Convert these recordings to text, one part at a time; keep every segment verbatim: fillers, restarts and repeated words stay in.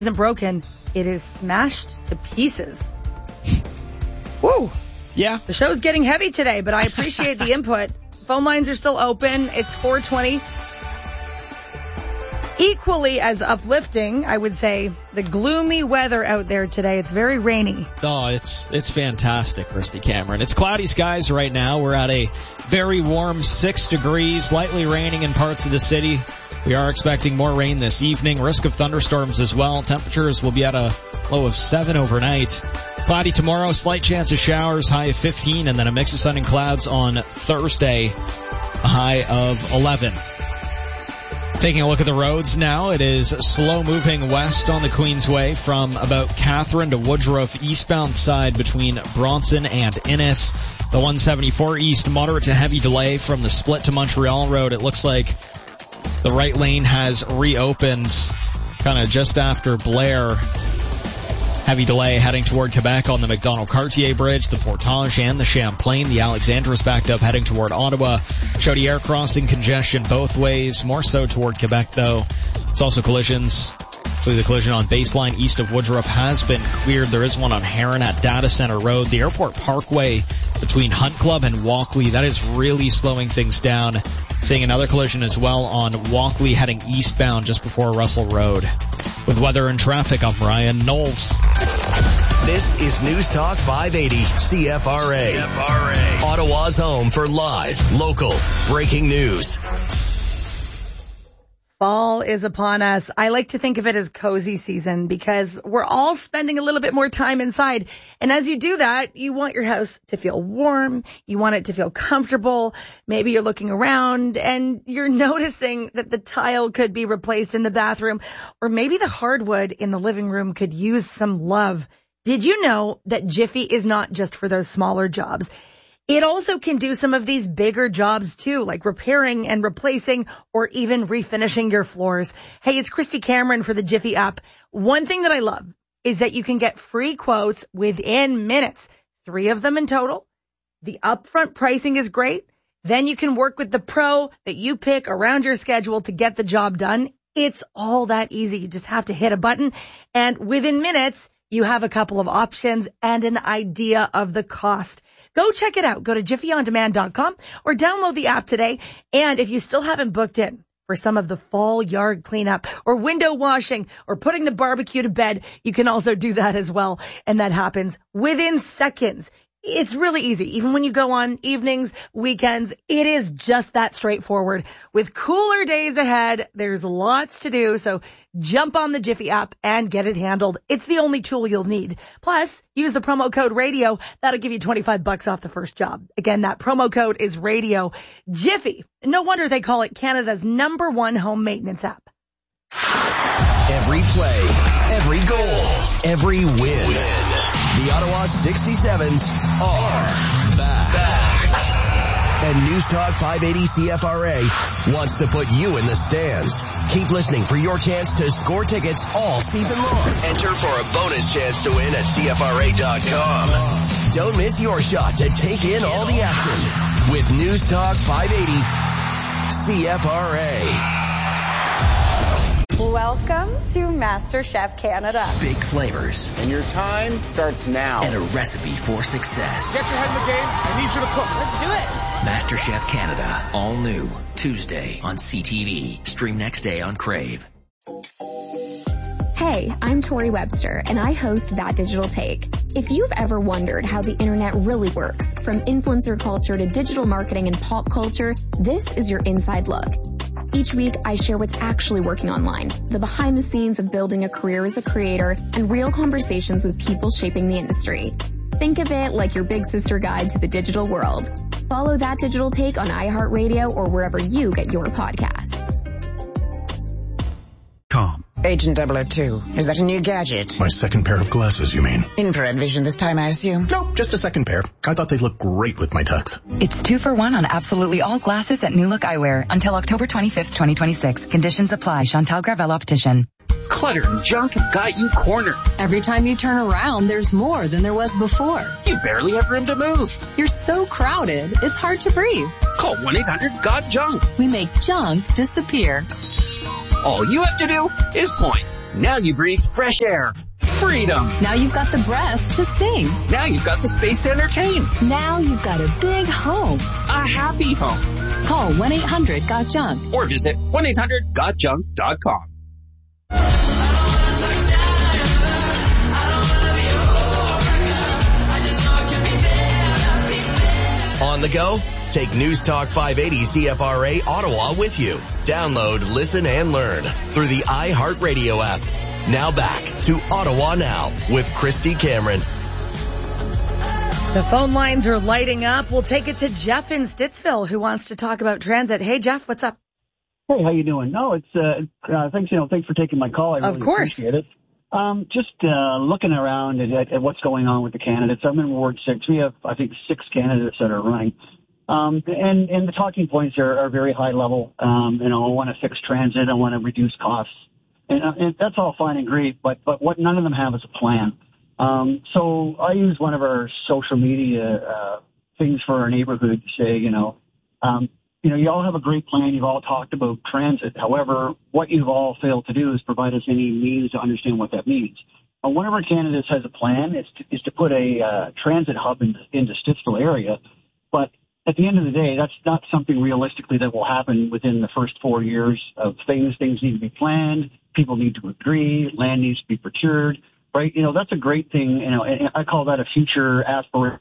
isn't broken, it is smashed to pieces. Woo! Yeah. The show's getting heavy today, but I appreciate the input. Phone lines are still open. It's four twenty. Equally as uplifting, I would say, the gloomy weather out there today. It's very rainy. Oh, it's it's fantastic, Christy Cameron. It's cloudy skies right now. We're at a very warm six degrees, lightly raining in parts of the city. We are expecting more rain this evening. Risk of thunderstorms as well. Temperatures will be at a low of seven overnight. Cloudy tomorrow, slight chance of showers, high of fifteen, and then a mix of sun and clouds on Thursday, a high of eleven. Taking a look at the roads now, it is slow moving west on the Queensway from about Catherine to Woodruff, eastbound side between Bronson and Innis. The one seventy-four east, moderate to heavy delay from the split to Montreal Road. It looks like the right lane has reopened kind of just after Blair. Heavy delay heading toward Quebec on the McDonald-Cartier Bridge, the Portage and the Champlain. The Alexandra backed up heading toward Ottawa. Chaudière crossing congestion both ways, more so toward Quebec though. It's also collisions. So the collision on Baseline east of Woodruff has been cleared. There is one on Heron at Data Center Road. The Airport Parkway between Hunt Club and Walkley, that is really slowing things down. Seeing another collision as well on Walkley heading eastbound just before Russell Road. With weather and traffic, I'm Ryan Knowles. This is News Talk five eighty C F R A. C F R A. Ottawa's home for live, local, breaking news. Fall is upon us. I like to think of it as cozy season because we're all spending a little bit more time inside. And as you do that, you want your house to feel warm. You want it to feel comfortable. Maybe you're looking around and you're noticing that the tile could be replaced in the bathroom, or maybe the hardwood in the living room could use some love. Did you know that Jiffy is not just for those smaller jobs? It also can do some of these bigger jobs too, like repairing and replacing or even refinishing your floors. Hey, it's Christy Cameron for the Jiffy app. One thing that I love is that you can get free quotes within minutes, three of them in total. The upfront pricing is great. Then you can work with the pro that you pick around your schedule to get the job done. It's all that easy. You just have to hit a button, and within minutes, you have a couple of options and an idea of the cost. Go check it out. Go to jiffy on demand dot com or download the app today. And if you still haven't booked in for some of the fall yard cleanup or window washing or putting the barbecue to bed, you can also do that as well. And that happens within seconds. It's really easy. Even when you go on evenings, weekends, it is just that straightforward. With cooler days ahead, there's lots to do. So jump on the Jiffy app and get it handled. It's the only tool you'll need. Plus, use the promo code radio. That'll give you twenty-five bucks off the first job. Again, that promo code is radio. Jiffy. No wonder they call it Canada's number one home maintenance app. Every play, every goal, every win. The Ottawa sixty-sevens are back. back. And News Talk five eighty C F R A wants to put you in the stands. Keep listening for your chance to score tickets all season long. Enter for a bonus chance to win at C F R A dot com. Don't miss your shot to take in all the action with News Talk five eighty C F R A. Welcome to MasterChef Canada. Big flavors. And your time starts now. And a recipe for success. Get your head in the game. I need you to cook. Let's do it. MasterChef Canada. All new. Tuesday on C T V. Stream next day on Crave. Hey, I'm Tori Webster, and I host That Digital Take. If you've ever wondered how the internet really works, from influencer culture to digital marketing and pop culture, this is your inside look. Each week, I share what's actually working online, the behind the scenes of building a career as a creator, and real conversations with people shaping the industry. Think of it like your big sister guide to the digital world. Follow That Digital Take on iHeartRadio or wherever you get your podcasts. Com. Agent double oh two, is that a new gadget? My second pair of glasses, you mean? Infrared vision this time, I assume? No, just a second pair. I thought they'd look great with my tux. It's two for one on absolutely all glasses at New Look Eyewear until October twenty-fifth, twenty twenty-six. Conditions apply. Chantal Gravel Optician. Clutter and junk have got you cornered. Every time you turn around, there's more than there was before. You barely have room to move. You're so crowded, it's hard to breathe. Call one eight hundred got junk. We make junk disappear. All you have to do is point. Now you breathe fresh air. Freedom. Now you've got the breath to sing. Now you've got the space to entertain. Now you've got a big home. A happy home. Call one eight hundred got junk. Or visit one eight hundred got junk dot com. On the go? Take News Talk five eighty C F R A Ottawa with you. Download, listen, and learn through the iHeartRadio app. Now back to Ottawa Now with Christy Cameron. The phone lines are lighting up. We'll take it to Jeff in Stittsville who wants to talk about transit. Hey, Jeff, what's up? Hey, how you doing? No, it's, uh, uh thanks, you know, thanks for taking my call. I really of course. appreciate it. Um, just, uh, looking around at, at, at what's going on with the candidates. I'm in Ward six. We have, I think, six candidates that are running. Um, and, and the talking points are, are very high level. Um, you know, I want to fix transit. I want to reduce costs. And, uh, and that's all fine and great, but, but what none of them have is a plan. Um, so I use one of our social media, uh, things for our neighborhood to say, you know, um, you know, you all have a great plan. You've all talked about transit. However, what you've all failed to do is provide us any means to understand what that means. Uh, one of our candidates has a plan. It's to, is to put a uh, transit hub in, into Stittsville area. But at the end of the day, that's not something realistically that will happen within the first four years of things. Things need to be planned. People need to agree. Land needs to be procured. Right? You know, that's a great thing. You know, and I call that a future aspiration.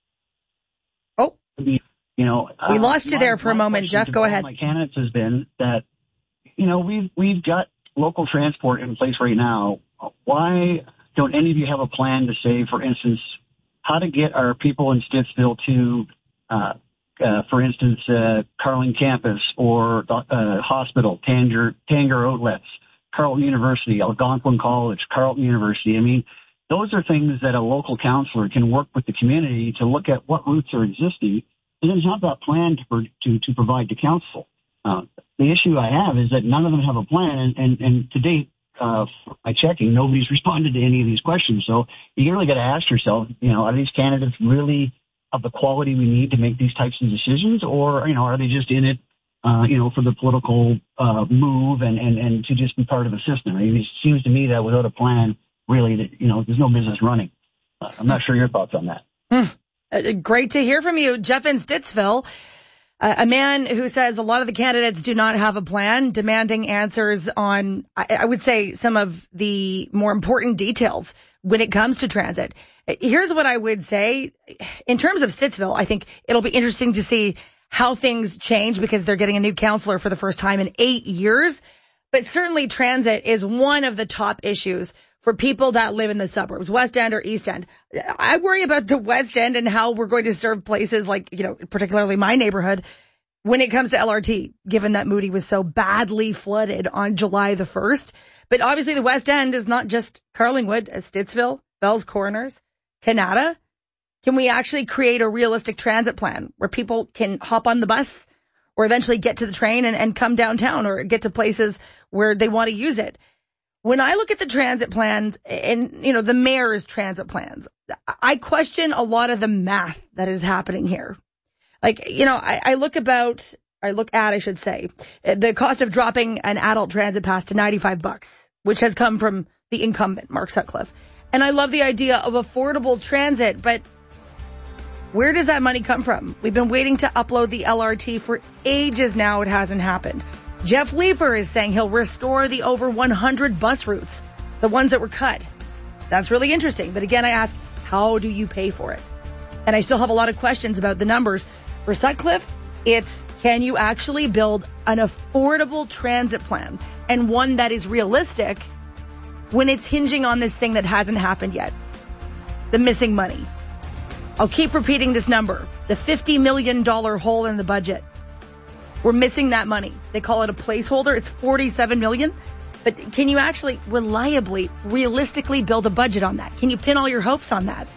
Oh. You know, we uh, lost you my, there for a moment, Jeff. Go ahead. My candidates has been that, you know, we've we've got local transport in place right now. Why don't any of you have a plan to say, for instance, how to get our people in Stittsville to, uh, uh, for instance, uh, Carling Campus or uh, Hospital, Tanger, Tanger Outlets, Carleton University, Algonquin College, Carleton University. I mean, those are things that a local councillor can work with the community to look at what routes are existing and then have that plan to to, to provide to council. Uh, the issue I have is that none of them have a plan, and, and, and to date, uh, by checking, nobody's responded to any of these questions. So you really got to ask yourself, you know, are these candidates really of the quality we need to make these types of decisions, or, you know, are they just in it, uh, you know, for the political uh, move and, and, and to just be part of the system? I mean, it seems to me that without a plan, really, that, you know, there's no business running. Uh, I'm not sure your thoughts on that. Hmm. Uh, great to hear from you, Jeff in Stittsville. Uh, a man who says a lot of the candidates do not have a plan, demanding answers on, I, I would say, some of the more important details when it comes to transit. Here's what I would say. In terms of Stittsville, I think it'll be interesting to see how things change because they're getting a new councillor for the first time in eight years. But certainly transit is one of the top issues for people that live in the suburbs, West End or East End. I worry about the West End and how we're going to serve places like, you know, particularly my neighborhood when it comes to L R T, given that Moody was so badly flooded on July the first. But obviously the West End is not just Carlingwood, Stittsville, Bell's Corners, Canada. Can we actually create a realistic transit plan where people can hop on the bus or eventually get to the train and, and come downtown or get to places where they want to use it? When I look at the transit plans and, you know, the mayor's transit plans, I question a lot of the math that is happening here. Like, you know, I, I look about, I look at, I should say, the cost of dropping an adult transit pass to ninety-five bucks, which has come from the incumbent, Mark Sutcliffe. And I love the idea of affordable transit, but where does that money come from? We've been waiting to upload the L R T for ages now. It hasn't happened. Jeff Leeper is saying he'll restore the over one hundred bus routes, the ones that were cut. That's really interesting. But again, I ask, how do you pay for it? And I still have a lot of questions about the numbers. For Sutcliffe, it's, can you actually build an affordable transit plan and one that is realistic when it's hinging on this thing that hasn't happened yet? The missing money. I'll keep repeating this number, the fifty million dollars hole in the budget. We're missing that money. They call it a placeholder. It's forty-seven million dollars. But can you actually reliably, realistically build a budget on that? Can you pin all your hopes on that?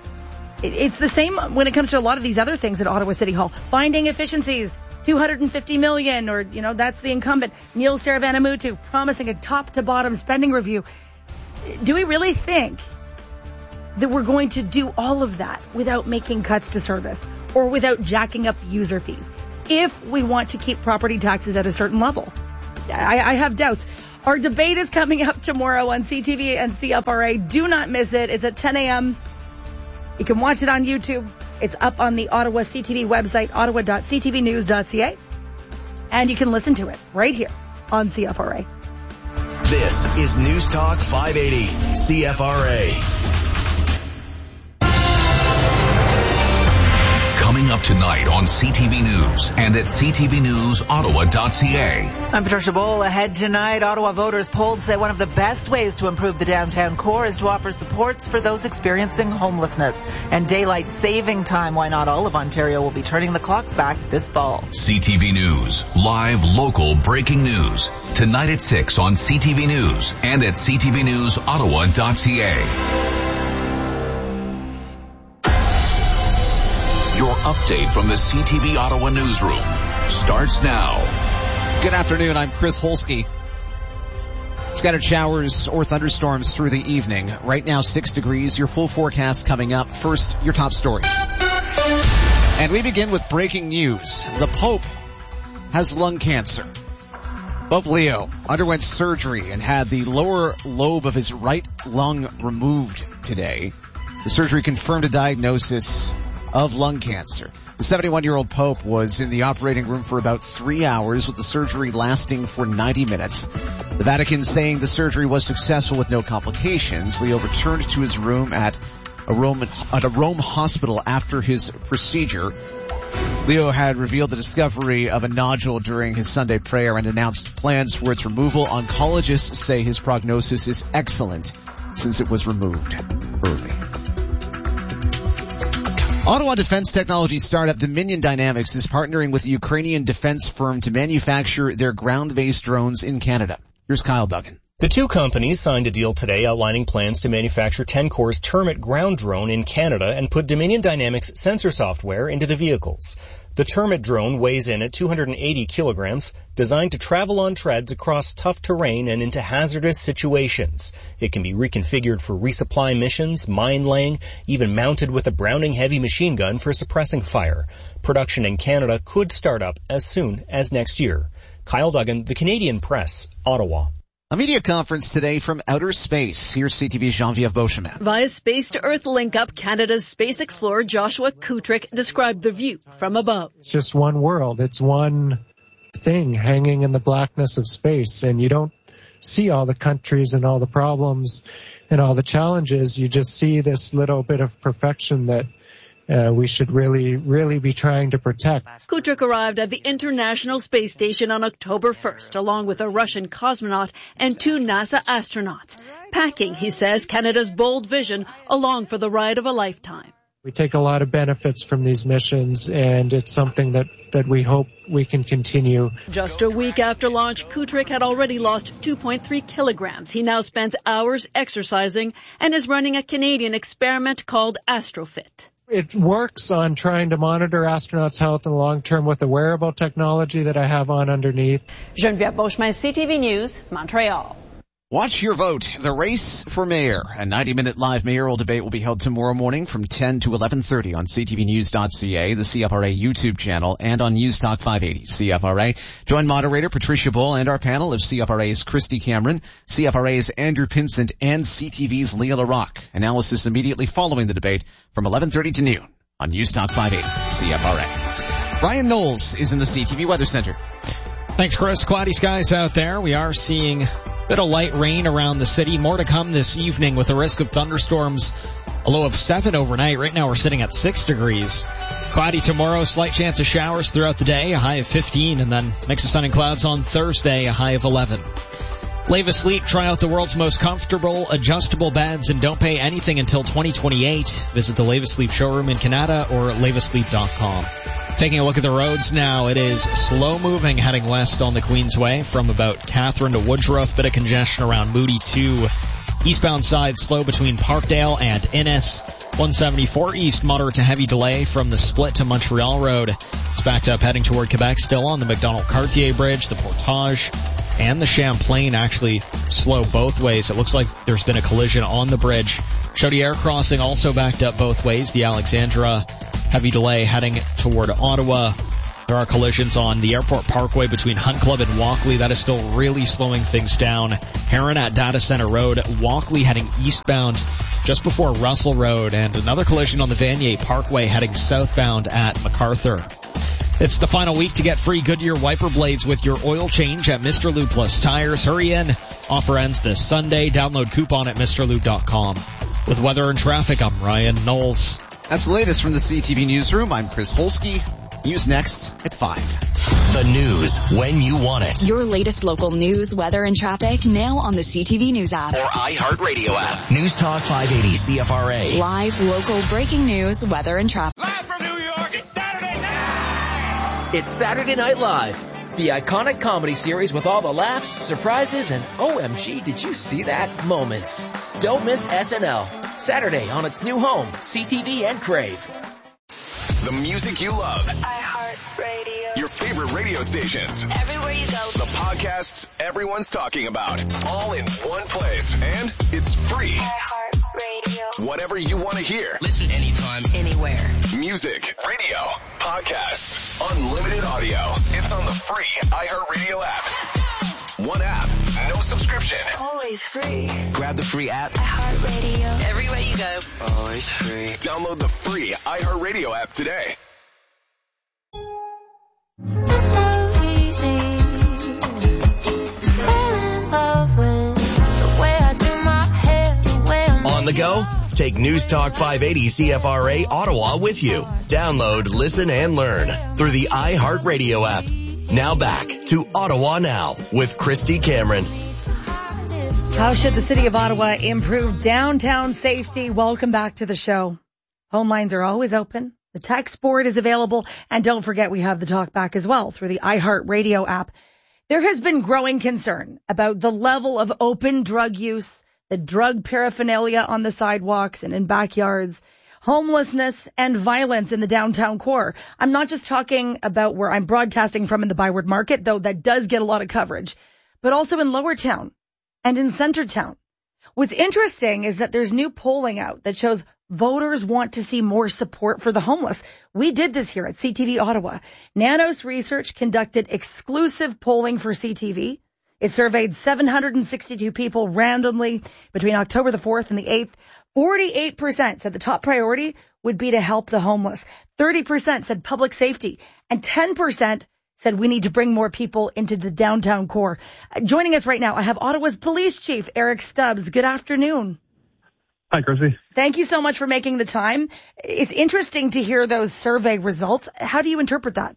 It's the same when it comes to a lot of these other things at Ottawa City Hall. Finding efficiencies, two hundred fifty million dollars, or, you know, that's the incumbent. Neil Saravanamuttu promising a top-to-bottom spending review. Do we really think that we're going to do all of that without making cuts to service or without jacking up user fees? If we want to keep property taxes at a certain level. I, I have doubts. Our debate is coming up tomorrow on C T V and C F R A. Do not miss it. It's at ten a.m. You can watch it on YouTube. It's up on the Ottawa C T V website, ottawa dot c t v news dot c a. And you can listen to it right here on C F R A. This is News Talk five eighty, C F R A. Coming up tonight on C T V News and at c t v news ottawa dot c a. I'm Patricia Bowl. Ahead tonight, Ottawa voters polled say one of the best ways to improve the downtown core is to offer supports for those experiencing homelessness and daylight saving time. Why not all of Ontario will be turning the clocks back this fall. C T V News, live local breaking news. Tonight at six on C T V News and at c t v news ottawa dot c a. Your update from the C T V Ottawa newsroom starts now. Good afternoon. I'm Chris Holsky. Scattered showers or thunderstorms through the evening. Right now, six degrees. Your full forecast coming up. First, your top stories. And we begin with breaking news. The Pope has lung cancer. Pope Leo underwent surgery and had the lower lobe of his right lung removed today. The surgery confirmed a diagnosis of lung cancer. The seventy-one-year-old Pope was in the operating room for about three hours, with the surgery lasting for ninety minutes. The Vatican saying the surgery was successful with no complications. Leo returned to his room at a Rome, at a Rome hospital after his procedure. Leo had revealed the discovery of a nodule during his Sunday prayer and announced plans for its removal. Oncologists say his prognosis is excellent since it was removed early. Ottawa defense technology startup Dominion Dynamics is partnering with a Ukrainian defense firm to manufacture their ground-based drones in Canada. Here's Kyle Duggan. The two companies signed a deal today outlining plans to manufacture Tencor's Termit ground drone in Canada and put Dominion Dynamics sensor software into the vehicles. The Termit drone weighs in at two hundred eighty kilograms, designed to travel on treads across tough terrain and into hazardous situations. It can be reconfigured for resupply missions, mine laying, even mounted with a Browning heavy machine gun for suppressing fire. Production in Canada could start up as soon as next year. Kyle Duggan, The Canadian Press, Ottawa. A media conference today from outer space. Here's C T V's Jean-Vive Beauchemin. Via Space-to-Earth link-up, Canada's space explorer Joshua Kutrick described the view from above. It's just one world. It's one thing hanging in the blackness of space, and you don't see all the countries and all the problems and all the challenges. You just see this little bit of perfection that Uh, we should really, really be trying to protect. Kutrick arrived at the International Space Station on October first, along with a Russian cosmonaut and two NASA astronauts. Packing, he says, Canada's bold vision along for the ride of a lifetime. We take a lot of benefits from these missions, and it's something that, that we hope we can continue. Just a week after launch, Kutrick had already lost two point three kilograms. He now spends hours exercising and is running a Canadian experiment called AstroFit. It works on trying to monitor astronauts' health in the long term with the wearable technology that I have on underneath. Geneviève Beauchemin, C T V News, Montreal. Watch your vote. The race for mayor. A ninety-minute live mayoral debate will be held tomorrow morning from ten to eleven thirty on c t v news dot c a, the C F R A YouTube channel, and on News Talk five eighty C F R A. Join moderator Patricia Bull and our panel of C F R A's Christy Cameron, C F R A's Andrew Pinsent, and C T V's Leah LaRocque. Analysis immediately following the debate from eleven thirty to noon on News Talk five eighty C F R A. Ryan Knowles is in the C T V Weather Center. Thanks, Chris. Cloudy skies out there. We are seeing a bit of light rain around the city. More to come this evening with a risk of thunderstorms. A low of seven overnight. Right now we're sitting at six degrees. Cloudy tomorrow, slight chance of showers throughout the day, a high of fifteen, and then mix of sun and clouds on Thursday, a high of eleven. Leva Sleep, try out the world's most comfortable adjustable beds and don't pay anything until twenty twenty-eight. Visit the Leva Sleep showroom in Canada or leva sleep dot com. Taking a look at the roads now, it is slow moving heading west on the Queensway from about Catherine to Woodruff. Bit of congestion around Moody two. Eastbound side slow between Parkdale and Innis. one seventy-four east, moderate to heavy delay from the split to Montreal Road. It's backed up heading toward Quebec, still on the Macdonald-Cartier Bridge, the Portage, and the Champlain. Actually slow both ways. It looks like there's been a collision on the bridge. Chaudière crossing also backed up both ways. The Alexandra, heavy delay heading toward Ottawa. There are collisions on the Airport Parkway between Hunt Club and Walkley. That is still really slowing things down. Heron at Data Center Road. Walkley heading eastbound just before Russell Road. And another collision on the Vanier Parkway heading southbound at MacArthur. It's the final week to get free Goodyear wiper blades with your oil change at Mister Lube Plus Tires. Hurry in. Offer ends this Sunday. Download coupon at Mr Lube dot com. With weather and traffic, I'm Ryan Knowles. That's the latest from the C T V Newsroom. I'm Chris Holsky. News next at five. The news when you want it. Your latest local news, weather, and traffic now on the C T V News app. Or iHeartRadio app. News Talk five eighty C F R A. Live, local, breaking news, weather, and traffic. Live from New York, it's Saturday night! It's Saturday Night Live, the iconic comedy series with all the laughs, surprises, and O M G, did you see that moments. Don't miss S N L, Saturday on its new home, C T V and Crave. The music you love. iHeartRadio. Your favorite radio stations. Everywhere you go. The podcasts everyone's talking about. All in one place. And it's free. iHeartRadio. Whatever you want to hear. Listen anytime, anywhere. Music, radio, podcasts, unlimited audio. It's on the free iHeartRadio app. One app, no subscription. Always free. Grab the free app. iHeartRadio. Everywhere you go. Always free. Download the free iHeartRadio app today. It's so easy. Fall in love with the way I do my hair, the way I'm On the go? Take News Talk five eighty C F R A Ottawa with you. Download, listen, and learn through the iHeartRadio app. Now back to Ottawa Now with Christy Cameron. How should the city of Ottawa improve downtown safety? Welcome back to the show. Home lines are always open. The text board is available. And don't forget, we have the talk back as well through the iHeartRadio app. There has been growing concern about the level of open drug use, the drug paraphernalia on the sidewalks and in backyards, homelessness and violence in the downtown core. I'm not just talking about where I'm broadcasting from in the Byward Market, though that does get a lot of coverage, but also in Lower Town and in Centertown. What's interesting is that there's new polling out that shows voters want to see more support for the homeless. We did this here at C T V Ottawa. Nanos Research conducted exclusive polling for C T V. It surveyed seven hundred sixty-two people randomly between October the fourth and the eighth. forty-eight percent said the top priority would be to help the homeless. thirty percent said public safety. And ten percent said we need to bring more people into the downtown core. Uh, joining us right now, I have Ottawa's Police Chief, Eric Stubbs. Good afternoon. Hi, Chrissy. Thank you so much for making the time. It's interesting to hear those survey results. How do you interpret that?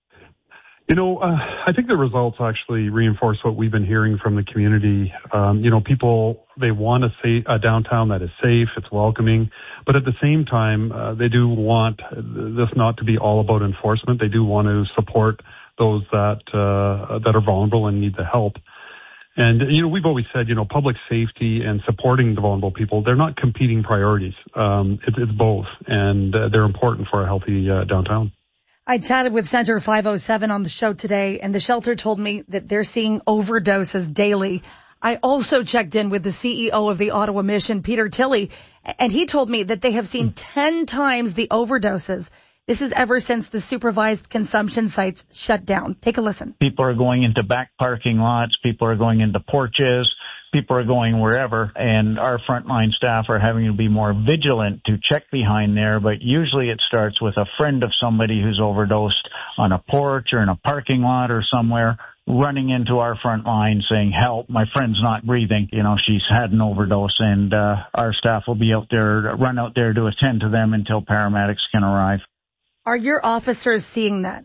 You know, uh, I think the results actually reinforce what we've been hearing from the community. Um, you know, people, they want a, safe, a downtown that is safe, it's welcoming, but at the same time, uh, they do want this not to be all about enforcement. They do want to support those that uh, that are vulnerable and need the help. And, you know, we've always said, you know, public safety and supporting the vulnerable people, they're not competing priorities. Um, it, it's both, and uh, they're important for a healthy uh, downtown. I chatted with Center five oh seven on the show today, and the shelter told me that they're seeing overdoses daily. I also checked in with the C E O of the Ottawa Mission, Peter Tilley, and he told me that they have seen ten times the overdoses. This is ever since the supervised consumption sites shut down. Take a listen. People are going into back parking lots. People are going into porches. People are going wherever, and our frontline staff are having to be more vigilant to check behind there, but usually it starts with a friend of somebody who's overdosed on a porch or in a parking lot or somewhere, running into our front line saying, help, my friend's not breathing. You know, she's had an overdose, and uh, our staff will be out there, run out there to attend to them until paramedics can arrive. Are your officers seeing that?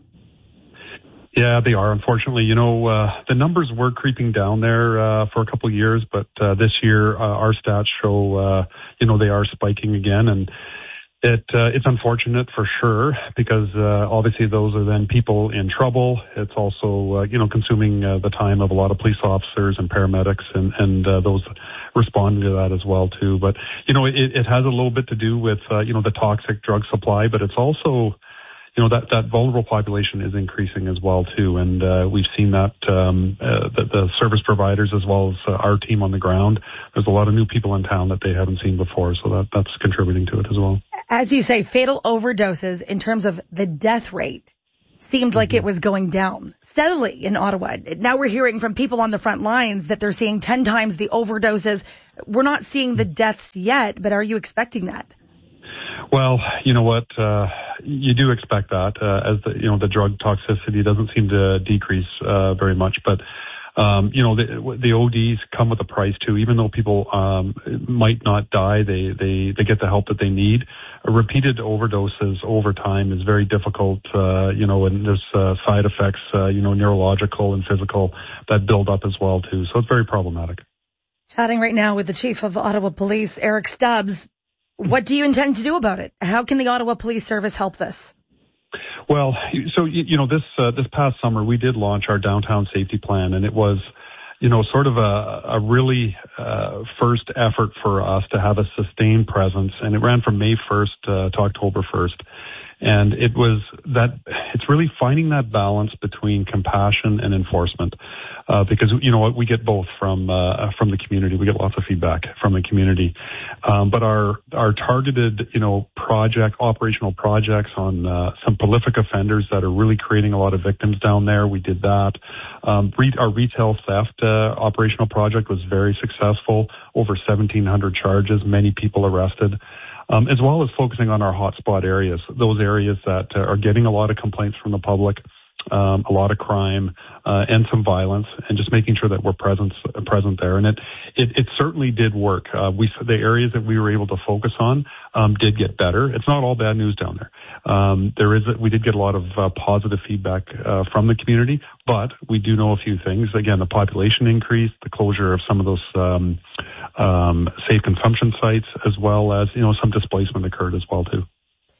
Yeah, they are, unfortunately. You know, uh, the numbers were creeping down there uh, for a couple of years, but uh, this year uh, our stats show, uh, you know, they are spiking again. And it uh, it's unfortunate for sure because uh, obviously those are then people in trouble. It's also, uh, you know, consuming uh, the time of a lot of police officers and paramedics and, and uh, those responding to that as well, too. But, you know, it, it has a little bit to do with, uh, you know, the toxic drug supply, but it's also, you know, that, that vulnerable population is increasing as well, too. And uh, we've seen that um, uh, the, the service providers as well as uh, our team on the ground. There's a lot of new people in town that they haven't seen before, so that, that's contributing to it as well. As you say, fatal overdoses in terms of the death rate seemed like it was going down steadily in Ottawa. Now we're hearing from people on the front lines that they're seeing ten times the overdoses. We're not seeing the deaths yet, but are you expecting that? Well, you know what, uh, you do expect that, uh, as the, you know, the drug toxicity doesn't seem to decrease, uh, very much, but, um, you know, the, the O Ds come with a price too. Even though people, um, might not die, they, they, they get the help that they need. Repeated overdoses over time is very difficult, uh, you know, and there's, uh, side effects, uh, you know, neurological and physical that build up as well too. So it's very problematic. Chatting right now with the Chief of Ottawa Police, Eric Stubbs. What do you intend to do about it? How can the Ottawa Police Service help this? Well, so, you know, this, uh, this past summer, we did launch our downtown safety plan, and it was, you know, sort of a, a really, uh, first effort for us to have a sustained presence. And it ran from May first uh, to October first. And it was that, it's really finding that balance between compassion and enforcement. Uh, because, you know what, we get both from, uh, from the community. We get lots of feedback from the community. Um, but our, our targeted, you know, project, operational projects on, uh, some prolific offenders that are really creating a lot of victims down there. We did that. Um, re- our retail theft, uh, operational project was very successful. Over seventeen hundred charges, many people arrested. Um, as well as focusing on our hotspot areas, those areas that uh, are getting a lot of complaints from the public, um, a lot of crime, uh, and some violence, and just making sure that we're present, uh, present there. And it, it, it certainly did work. Uh, we, the areas that we were able to focus on, um, did get better. It's not all bad news down there. Um, there is, a, we did get a lot of, uh, positive feedback, uh, from the community, but we do know a few things. Again, the population increase, the closure of some of those, um, um, safe consumption sites, as well as, you know, some displacement occurred as well too.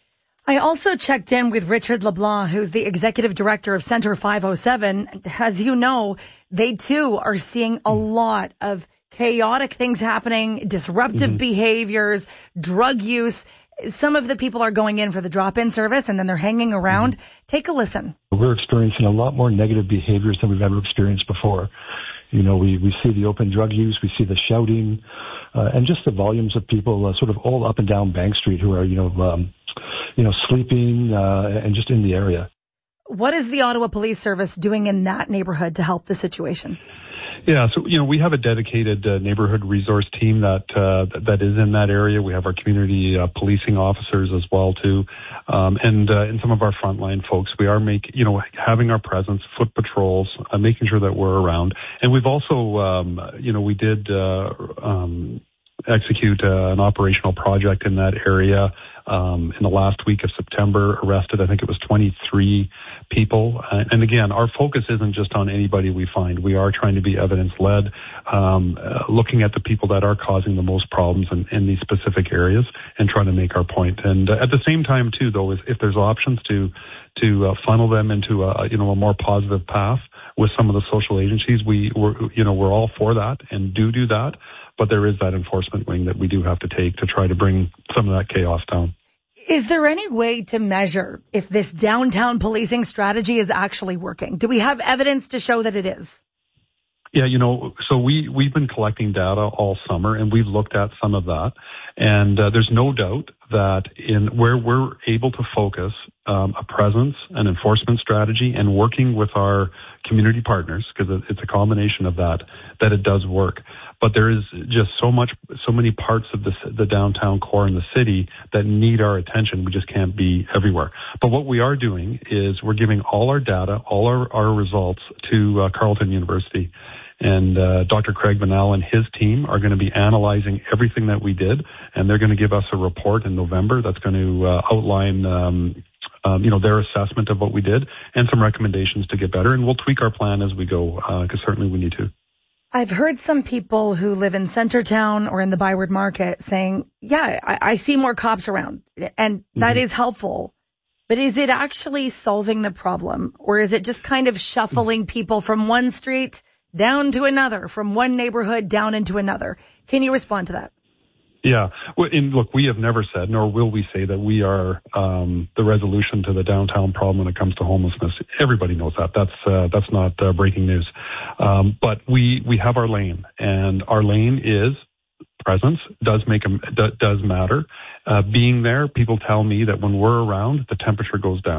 I also checked in with Richard LeBlanc, who's the executive director of Center five oh seven. As you know, they too are seeing a lot of chaotic things happening, disruptive mm-hmm. behaviors, drug use. Some of the people are going in for the drop-in service and then they're hanging around. Mm-hmm. Take a listen. We're experiencing a lot more negative behaviors than we've ever experienced before. You know, we, we see the open drug use, we see the shouting, uh, and just the volumes of people uh, sort of all up and down Bank Street who are, you know, um, you know, sleeping uh, and just in the area. What is the Ottawa Police Service doing in that neighborhood to help the situation? Yeah, so, you know, we have a dedicated uh, neighborhood resource team that, uh, that is in that area. We have our community uh, policing officers as well, too. Um, and, uh, and some of our frontline folks, we are making, you know, having our presence, foot patrols, uh, making sure that we're around. And we've also, um, you know, we did, uh, um, execute uh, an operational project in that area. Um, in the last week of September, arrested, I think it was twenty-three people. Uh, and again, our focus isn't just on anybody we find. We are trying to be evidence-led, um, uh, looking at the people that are causing the most problems in, in these specific areas and trying to make our point. And uh, at the same time, too, though, if, if there's options to to uh, funnel them into a, you know, a more positive path with some of the social agencies, we, we're, you know, we're all for that and do do that. But there is that enforcement wing that we do have to take to try to bring some of that chaos down. Is there any way to measure if this downtown policing strategy is actually working? Do we have evidence to show that it is? Yeah, you know, so we, we've been collecting data all summer and we've looked at some of that. And uh, there's no doubt that in where we're able to focus um, a presence, an enforcement strategy, and working with our community partners, because it's a combination of that, that it does work. But there is just so much, so many parts of the, the downtown core in the city that need our attention. We just can't be everywhere. But what we are doing is we're giving all our data, all our, our results to uh, Carleton University. And uh, Doctor Craig Vanell and his team are going to be analyzing everything that we did, and they're going to give us a report in November that's going to uh, outline, um, um, you know, their assessment of what we did and some recommendations to get better. And we'll tweak our plan as we go, because uh, certainly we need to. I've heard some people who live in Centertown or in the Byward Market saying, yeah, I, I see more cops around, and that mm-hmm. is helpful. But is it actually solving the problem, or is it just kind of shuffling people from one street down to another, from one neighborhood down into another? Can you respond to that? Yeah. Well, and look, we have never said, nor will we say, that we are um, the resolution to the downtown problem when it comes to homelessness. Everybody knows that. That's uh, that's not uh, breaking news. Um, but we we have our lane, and our lane is presence. Does make a, does matter. Uh, being there, people tell me that when we're around, the temperature goes down.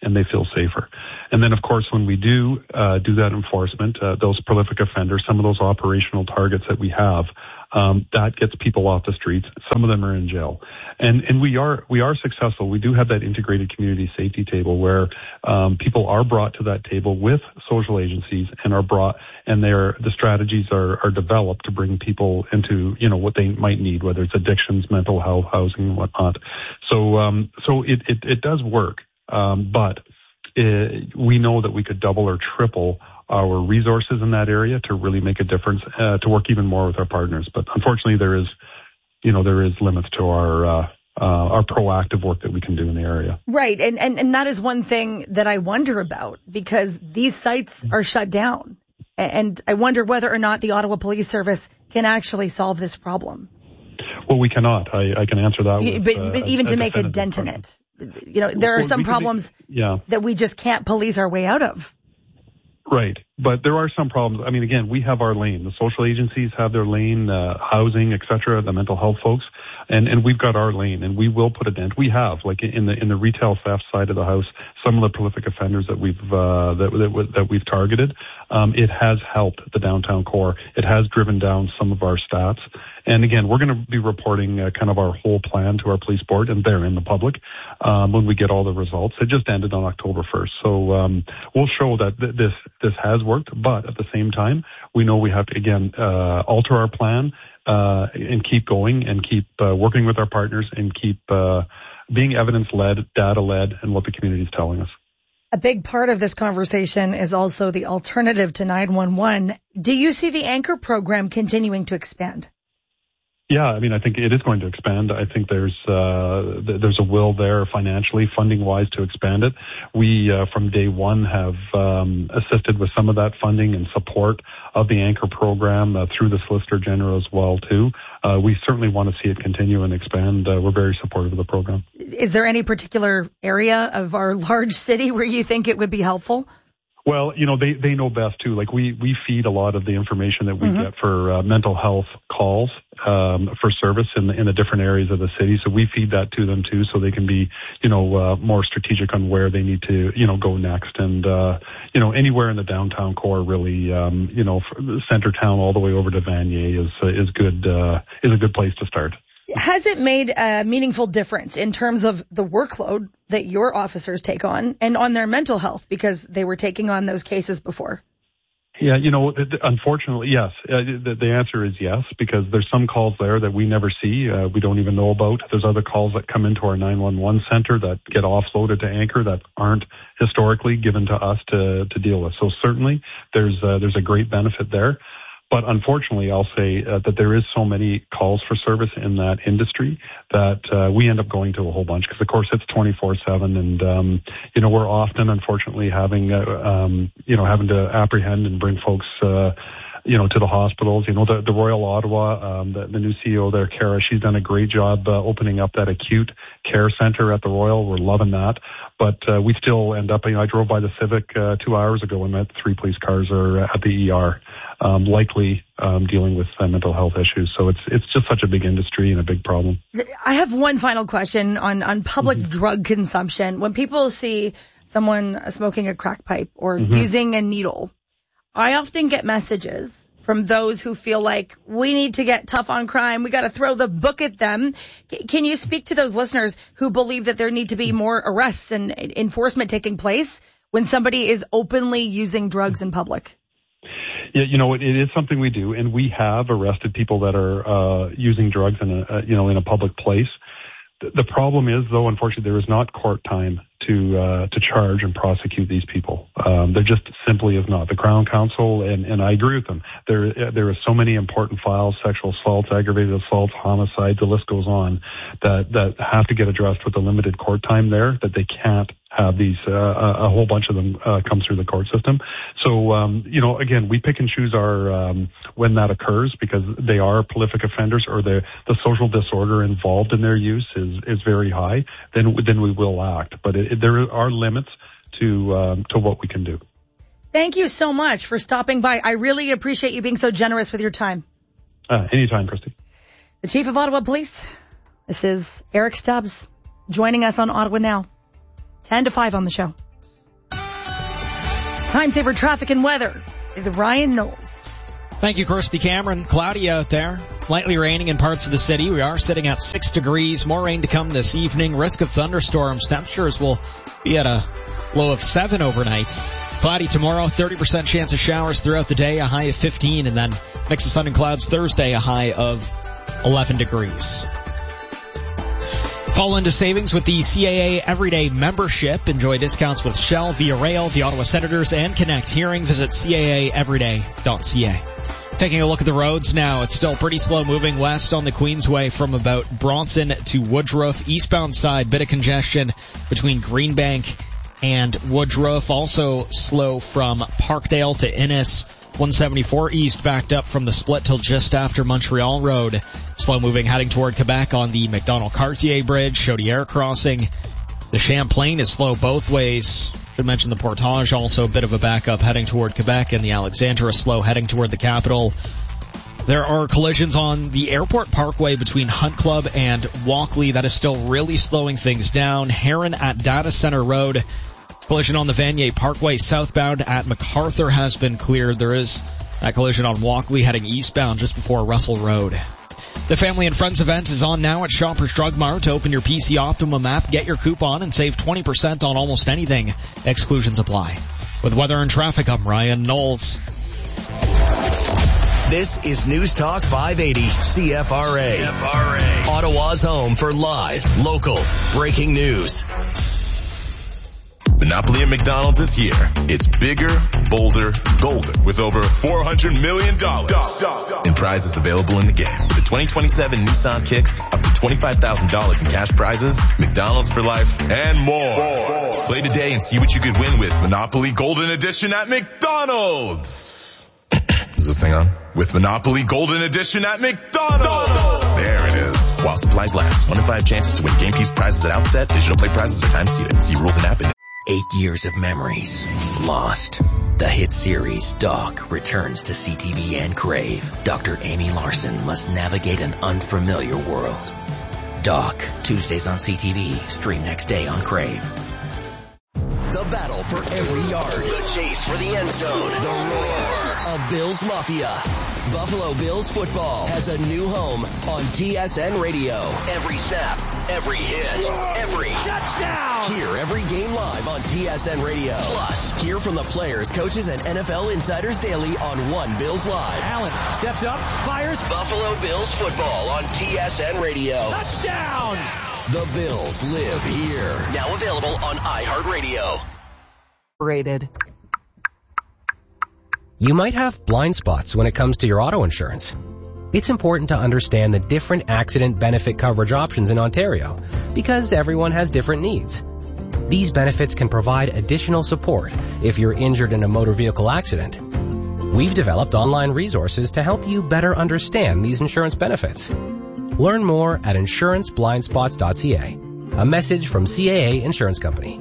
and they feel safer. And then, of course, when we do uh, do that enforcement, uh, those prolific offenders, some of those operational targets that we have, um, that gets people off the streets. Some of them are in jail, and and we are we are successful. We do have that integrated community safety table where um, people are brought to that table with social agencies and are brought, and they're the strategies are are developed to bring people into you know what they might need, whether it's addictions, mental health, housing, and whatnot. So um, so it, it it does work, um, but it, we know that we could double or triple our resources in that area to really make a difference, uh, to work even more with our partners. But unfortunately, there is, you know, there is limits to our uh, uh, our proactive work that we can do in the area. Right, and, and and that is one thing that I wonder about, because these sites are shut down, and I wonder whether or not the Ottawa Police Service can actually solve this problem. Well, we cannot. I, I can answer that. You, with, but, uh, but even a, to a make a dent in it, you know, there are well, some we problems make, yeah. that we just can't police our way out of. Right. But there are some problems. I mean, again, we have our lane. The social agencies have their lane, uh, housing, et cetera, the mental health folks. And, and we've got our lane, and we will put a dent. We have, like in the, in the retail theft side of the house, some of the prolific offenders that we've, uh, that, that, that we've targeted. Um, it has helped the downtown core. It has driven down some of our stats. And again, we're going to be reporting uh, kind of our whole plan to our police board, and they're in the public, um, when we get all the results. It just ended on October first. So, um, we'll show that th- this, this has worked, but at the same time, we know we have to, again, uh, alter our plan, uh, and keep going and keep, uh, working with our partners and keep, uh, being evidence-led, data-led, and what the community is telling us. A big part of this conversation is also the alternative to nine one one. Do you see the Anchor program continuing to expand? Yeah, I mean, I think it is going to expand. I think there's uh, th- there's a will there financially, funding-wise, to expand it. We, uh, from day one, have um, assisted with some of that funding and support of the Anchor program uh, through the Solicitor General as well, too. Uh, we certainly want to see it continue and expand. Uh, we're very supportive of the program. Is there any particular area of our large city where you think it would be helpful? Well, you know, they, they know best too. Like we, we feed a lot of the information that we mm-hmm. get for uh, mental health calls, um, for service in the, in the different areas of the city. So we feed that to them too, so they can be, you know, uh, more strategic on where they need to, you know, go next. And, uh, you know, anywhere in the downtown core really, um, you know, center town all the way over to Vanier is, uh, is good, uh, is a good place to start. Has it made a meaningful difference in terms of the workload that your officers take on and on their mental health, because they were taking on those cases before? Yeah, you know, unfortunately, yes. Uh, the, the answer is yes, because there's some calls there that we never see, uh, we don't even know about. There's other calls that come into our nine one one center that get offloaded to Anchor that aren't historically given to us to, to deal with. So certainly there's uh, there's a great benefit there. But unfortunately, I'll say uh, that there is so many calls for service in that industry that uh, we end up going to a whole bunch because, of course, it's twenty-four seven. And, um, you know, we're often, unfortunately, having, uh, um, you know, having to apprehend and bring folks, uh, you know, to the hospitals. You know, the, the Royal Ottawa, um, the, the new C E O there, Kara, she's done a great job uh, opening up that acute care center at the Royal. We're loving that. But uh, we still end up, you know, I drove by the Civic uh, two hours ago and met three police cars are at the E R, um, likely um, dealing with uh, mental health issues. So it's it's just such a big industry and a big problem. I have one final question on, on public mm-hmm. drug consumption. When people see someone smoking a crack pipe or mm-hmm. using a needle, I often get messages from those who feel like we need to get tough on crime. We got to throw the book at them. C- can you speak to those listeners who believe that there need to be more arrests and enforcement taking place when somebody is openly using drugs in public? Yeah, you know, it, it is something we do, and we have arrested people that are uh, using drugs in a, uh, you know, in a public place. The, the problem is, though, unfortunately, there is not court time to uh, to charge and prosecute these people. Um, there just simply is not. The Crown Counsel, and, and I agree with them, there there are so many important files, sexual assaults, aggravated assaults, homicides, the list goes on, that, that have to get addressed with the limited court time there, that they can't have these, uh, a whole bunch of them uh, come through the court system. So, um, you know, again, we pick and choose our, um, when that occurs because they are prolific offenders or the, the social disorder involved in their use is, is very high, then, then we will act. But it, it, there are limits to, um, to what we can do. Thank you so much for stopping by. I really appreciate you being so generous with your time. Uh, anytime, Christy. The Chief of Ottawa Police, this is Eric Stubbs, joining us on Ottawa Now. ten to five on the show. Time saver traffic and weather with Ryan Knowles. Thank you, Kirsty Cameron. Cloudy out there. Lightly raining in parts of the city. We are sitting at six degrees. More rain to come this evening. Risk of thunderstorms. Temperatures will be at a low of seven overnight. Cloudy tomorrow. thirty percent chance of showers throughout the day. A high of fifteen. And then mix of sun and clouds Thursday. A high of eleven degrees. Fall into savings with the C A A Everyday membership. Enjoy discounts with Shell, Via Rail, the Ottawa Senators, and Connect Hearing. Visit C A A everyday dot C A. Taking a look at the roads now, it's still pretty slow moving west on the Queensway from about Bronson to Woodruff. Eastbound side, bit of congestion between Greenbank and Woodruff. Also slow from Parkdale to Innis. one seventy-four east backed up from the split till just after Montreal Road. Slow moving heading toward Quebec on the Macdonald-Cartier Bridge, Chaudière crossing. The Champlain is slow both ways. Should mention the Portage also a bit of a backup heading toward Quebec, and the Alexandra slow heading toward the capital. There are collisions on the Airport Parkway between Hunt Club and Walkley. That is still really slowing things down. Heron at Data Center Road. Collision on the Vanier Parkway southbound at MacArthur has been cleared. There is that collision on Walkley heading eastbound just before Russell Road. The Family and Friends event is on now at Shoppers Drug Mart. Open your P C Optimum app, get your coupon, and save twenty percent on almost anything. Exclusions apply. With weather and traffic, I'm Ryan Knowles. This is News Talk five eighty C F R A. C F R A. Ottawa's home for live, local, breaking news. Monopoly at McDonald's is here. It's bigger, bolder, golden, with over four hundred million dollars in prizes available in the game. With the twenty twenty-seven Nissan Kicks, up to twenty-five thousand dollars in cash prizes, McDonald's for life, and more. Play today and see what you could win with Monopoly Golden Edition at McDonald's. Is this thing on? With Monopoly Golden Edition at McDonald's. There it is. While supplies last. One in five chances to win game piece prizes at outset. Digital play prizes are time seated. See rules and app in. Eight years of memories lost. The hit series Doc returns to C T V and Crave. Doctor Amy Larson must navigate an unfamiliar world. Doc, Tuesdays on C T V, stream next day on Crave. The battle for every yard. The chase for the end zone. The roar of Bills Mafia. Buffalo Bills football has a new home on T S N Radio. Every snap, every hit, every touchdown. Hear every game live on T S N Radio. Plus, hear from the players, coaches, and N F L insiders daily on One Bills Live. Allen steps up, fires. Buffalo Bills football on T S N Radio. Touchdown. The Bills live here. Now available on iHeartRadio. Rated. You might have blind spots when it comes to your auto insurance. It's important to understand the different accident benefit coverage options in Ontario because everyone has different needs. These benefits can provide additional support if you're injured in a motor vehicle accident. We've developed online resources to help you better understand these insurance benefits. Learn more at insurance blind spots dot c a. A message from C A A Insurance Company.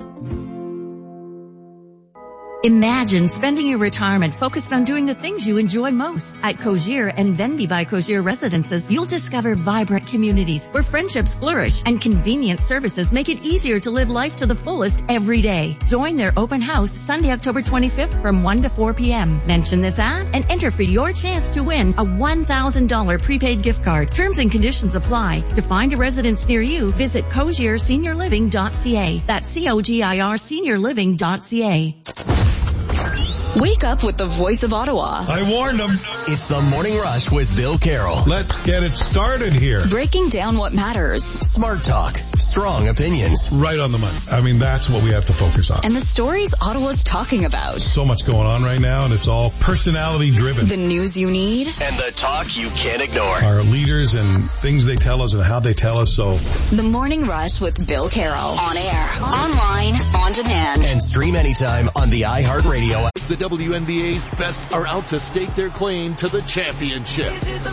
Imagine spending your retirement focused on doing the things you enjoy most. At Cogier and Venby by Cogier Residences, you'll discover vibrant communities where friendships flourish and convenient services make it easier to live life to the fullest every day. Join their open house Sunday, October twenty-fifth from one to four p.m. Mention this ad and enter for your chance to win a one thousand dollars prepaid gift card. Terms and conditions apply. To find a residence near you, visit cogier senior living dot c a. That's C O G I R senior living dot c a. Wake up with the voice of Ottawa. I warned them. It's the Morning Rush with Bill Carroll. Let's get it started here. Breaking down what matters. Smart talk. Strong opinions. Right on the money. I mean, that's what we have to focus on. And the stories Ottawa's talking about. So much going on right now, and it's all personality driven. The news you need. And the talk you can't ignore. Our leaders and things they tell us and how they tell us, so. The Morning Rush with Bill Carroll. On air, online, on demand. And stream anytime on the iHeartRadio app. The W N B A's best are out to stake their claim to the championship.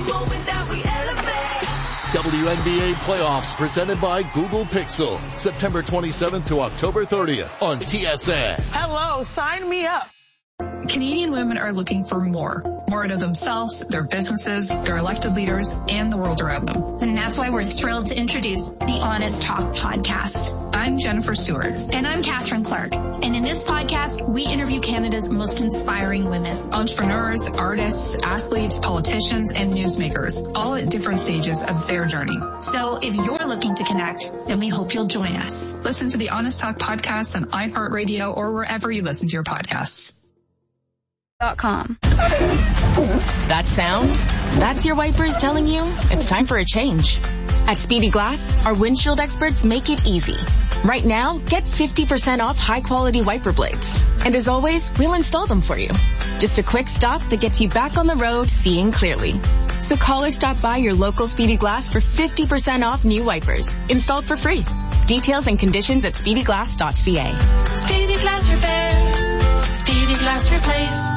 W N B A playoffs presented by Google Pixel. September twenty-seventh to October thirtieth on T S N. Hello, sign me up. Canadian women are looking for more. more out of themselves, their businesses, their elected leaders, and the world around them. And that's why we're thrilled to introduce the Honest Talk podcast. I'm Jennifer Stewart. And I'm Catherine Clark. And in this podcast, we interview Canada's most inspiring women. Entrepreneurs, artists, athletes, politicians, and newsmakers, all at different stages of their journey. So if you're looking to connect, then we hope you'll join us. Listen to the Honest Talk podcast on iHeartRadio or wherever you listen to your podcasts. Com. That sound? That's your wipers telling you it's time for a change. At Speedy Glass, our windshield experts make it easy. Right now, get fifty percent off high-quality wiper blades. And as always, we'll install them for you. Just a quick stop that gets you back on the road seeing clearly. So call or stop by your local Speedy Glass for fifty percent off new wipers, installed for free. Details and conditions at speedy glass dot c a. Speedy Glass Repair. Speedy Glass Replace.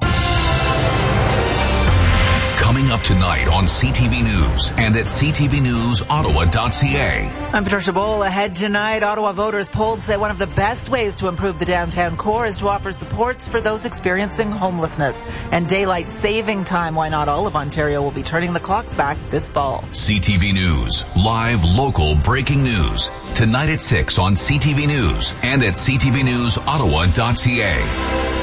Coming up tonight on C T V News and at c t v news ottawa dot c a. I'm Patricia Bowl. Ahead tonight, Ottawa voters polled say one of the best ways to improve the downtown core is to offer supports for those experiencing homelessness and daylight saving time. Why not all of Ontario will be turning the clocks back this fall. C T V News, live local breaking news. Tonight at six on C T V News and at c t v news ottawa dot c a.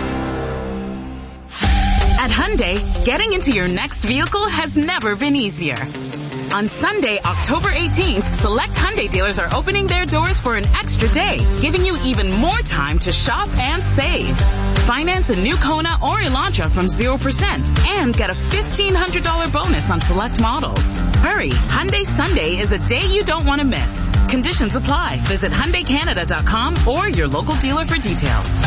At Hyundai, getting into your next vehicle has never been easier. On Sunday, October eighteenth, select Hyundai dealers are opening their doors for an extra day, giving you even more time to shop and save. Finance a new Kona or Elantra from zero percent and get a fifteen hundred dollars bonus on select models. Hurry, Hyundai Sunday is a day you don't want to miss. Conditions apply. Visit Hyundai Canada dot com or your local dealer for details.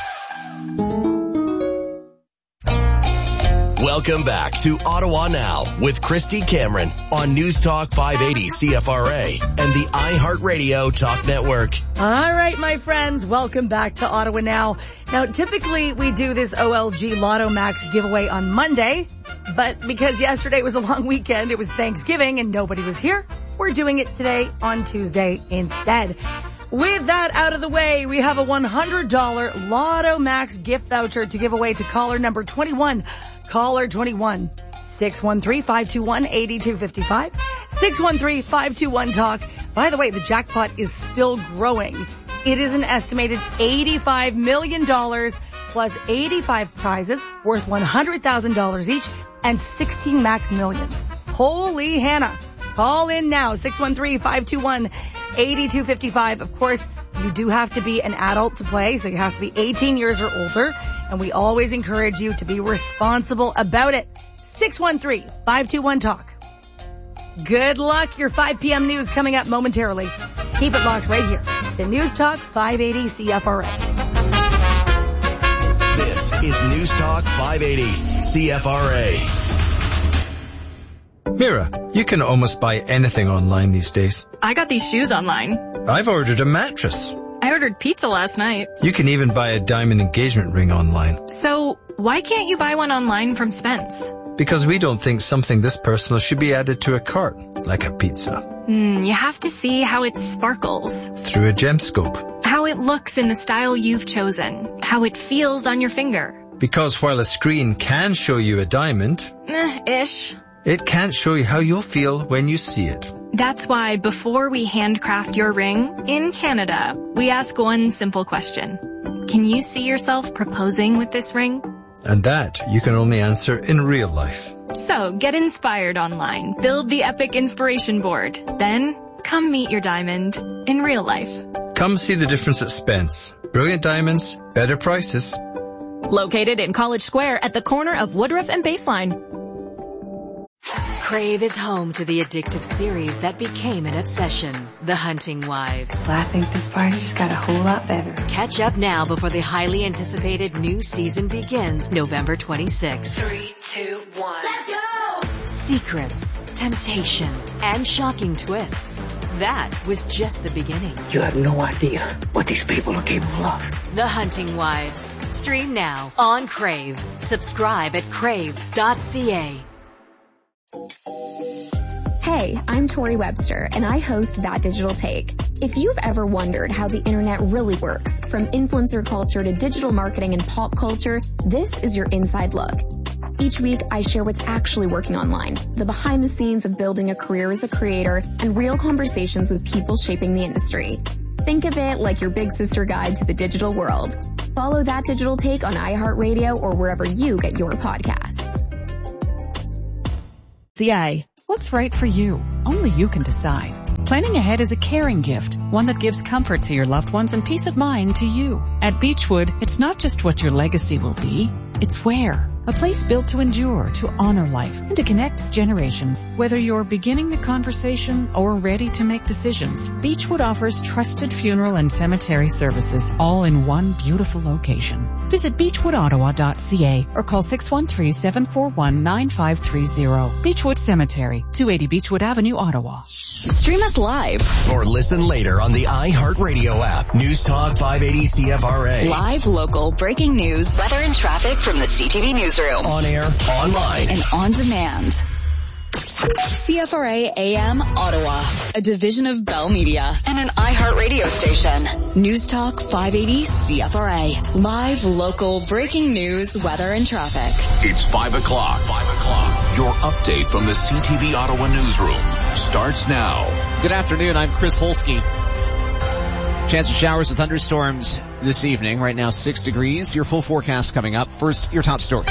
Welcome back to Ottawa Now with Christy Cameron on News Talk five eighty C F R A and the iHeartRadio Talk Network. All right, my friends, welcome back to Ottawa Now. Now, typically we do this O L G Lotto Max giveaway on Monday, but because yesterday was a long weekend, it was Thanksgiving and nobody was here, we're doing it today on Tuesday instead. With that out of the way, we have a one hundred dollars Lotto Max gift voucher to give away to caller number twenty-one. Caller twenty-one, six one three, five two one, eight two five five, six one three, five two one, talk. By the way, the jackpot is still growing. It is an estimated eighty-five million dollars plus eighty-five prizes worth one hundred thousand dollars each and sixteen max millions. Holy Hannah. Call in now, six one three, five two one, eight two five five. Of course, you do have to be an adult to play, so you have to be eighteen years or older. And we always encourage you to be responsible about it. six one three, five two one, talk. Good luck. Your five p.m. news coming up momentarily. Keep it locked right here to News Talk five eighty C F R A. This is News Talk five eighty C F R A. Mira, you can almost buy anything online these days. I got these shoes online. I've ordered a mattress. I ordered pizza last night. You can even buy a diamond engagement ring online. So, why can't you buy one online from Spence? Because we don't think something this personal should be added to a cart, like a pizza. Hmm, you have to see how it sparkles. Through a gemscope. How it looks in the style you've chosen. How it feels on your finger. Because while a screen can show you a diamond... Eh, ish. It can't show you how you'll feel when you see it. That's why before we handcraft your ring, in Canada, we ask one simple question. Can you see yourself proposing with this ring? And that you can only answer in real life. So get inspired online. Build the epic inspiration board. Then come meet your diamond in real life. Come see the difference at Spence. Brilliant diamonds, better prices. Located in College Square at the corner of Woodruff and Baseline. Crave is home to the addictive series that became an obsession, The Hunting Wives. Well, I think this party just got a whole lot better. Catch up now before the highly anticipated new season begins November twenty-sixth. Three, two, one. Let's go! Secrets, temptation, and shocking twists. That was just the beginning. You have no idea what these people are capable of. The Hunting Wives. Stream now on Crave. Subscribe at crave dot c a. Hey, I'm Tori Webster, and I host That Digital Take. If you've ever wondered how the internet really works, from influencer culture to digital marketing and pop culture, this is your inside look. Each week, I share what's actually working online, the behind the scenes of building a career as a creator, and real conversations with people shaping the industry. Think of it like your big sister guide to the digital world. Follow That Digital Take on iHeartRadio or wherever you get your podcasts. C I. What's right for you? Only you can decide. Planning ahead is a caring gift, one that gives comfort to your loved ones and peace of mind to you. At Beechwood, it's not just what your legacy will be, it's where. A place built to endure, to honor life, and to connect generations. Whether you're beginning the conversation or ready to make decisions, Beechwood offers trusted funeral and cemetery services, all in one beautiful location. Visit beechwood ottawa dot c a or call six one three, seven four one, nine five three zero. Beechwood Cemetery, two eighty Beechwood Avenue, Ottawa. Stream us live or listen later on the iHeartRadio app. News Talk five eighty C F R A. Live, local, breaking news, weather and traffic from the C T V Newsroom. On air, online, and on demand. C F R A A M Ottawa, a division of Bell Media and an iHeartRadio station. News Talk five eighty C F R A. Live, local, breaking news, weather, and traffic. It's five o'clock. Five o'clock. Your update from the C T V Ottawa newsroom starts now. Good afternoon. I'm Chris Holsky. Chance of showers and thunderstorms this evening. Right now, six degrees. Your full forecast coming up. First, your top stories.